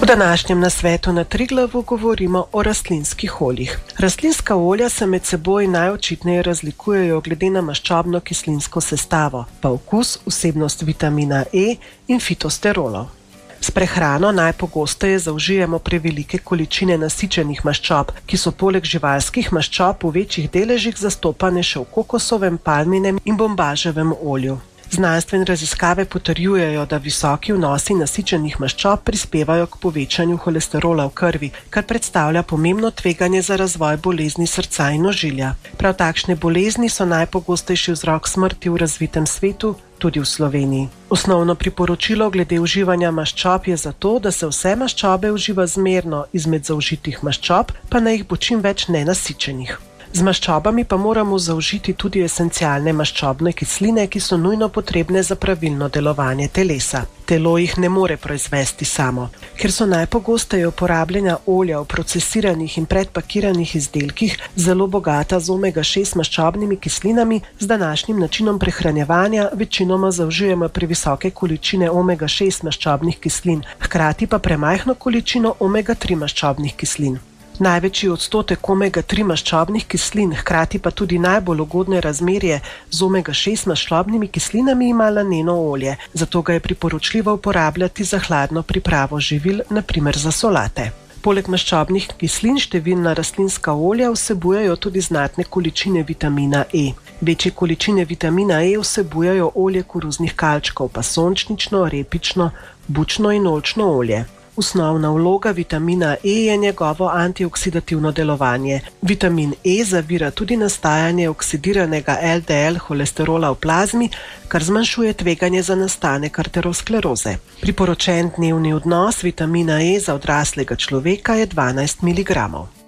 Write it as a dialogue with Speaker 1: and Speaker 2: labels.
Speaker 1: V današnjem nasvetu na Triglavu govorimo o rastlinskih oljih. Rastlinska olja se med seboj najočitneje razlikujejo glede na maščobno-kislinsko sestavo, pa okus, vsebnost vitamina E in fitosterolov. S prehrano najpogosteje zaužijemo prevelike količine nasičenih maščob, ki so poleg živalskih maščob v večjih deležih zastopane še v kokosovem, palminem in bombaževem olju. Znanstvene raziskave potrjujejo, da visoki vnosi nasičenih maščob prispevajo k povečanju holesterola v krvi, kar predstavlja pomembno tveganje za razvoj bolezni srca in ožilja. Prav takšne bolezni so najpogostejši vzrok smrti v razvitem svetu, tudi v Sloveniji. Osnovno priporočilo glede uživanja maščob je zato, da se vse maščobe uživa zmerno, izmed zaužitih maščob pa naj jih bo čim več nenasičenih. Z maščobami pa moramo zaužiti tudi esencialne maščobne kisline, ki so nujno potrebne za pravilno delovanje telesa. Telo jih ne more proizvesti samo. Ker so najpogosteje uporabljena olja v procesiranih in predpakiranih izdelkih zelo bogata z omega-6 maščobnimi kislinami, z današnjim načinom prehranjevanja večinoma zaužijemo previsoke količine omega-6 maščobnih kislin, hkrati pa premajhno količino omega-3 maščobnih kislin. Največji odstotek omega-3 maščobnih kislin, hkrati pa tudi najbolj ugodne razmerje z omega-6 maščobnimi kislinami ima laneno olje, zato ga je priporočljivo uporabljati za hladno pripravo živil, na primer za solate. Poleg maščobnih kislin številna rastlinska olja vsebujejo tudi znatne količine vitamina E. Večje količine vitamina E vsebujejo olje koruznih kalčkov, pa sončnično, repično, bučno in oljčno olje. Osnovna vloga vitamina E je njegovo antioksidativno delovanje. Vitamin E zavira tudi nastajanje oksidiranega LDL holesterola v plazmi, kar zmanjšuje tveganje za nastanek arterioskleroze. Priporočen dnevni vnos vitamina E za odraslega človeka je 12 mg.